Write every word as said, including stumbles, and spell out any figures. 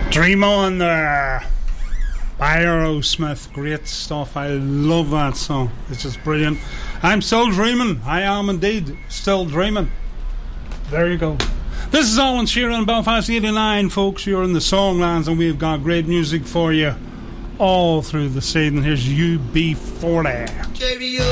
Dream On there by Aerosmith. Great stuff. I love that song. It's just brilliant. I'm still dreaming. I am indeed still dreaming. There you go. This is Alan Sheeran, Belfast eighty-nine, folks. You're in the Songlands, and we've got great music for you all through the season. Here's U B forty.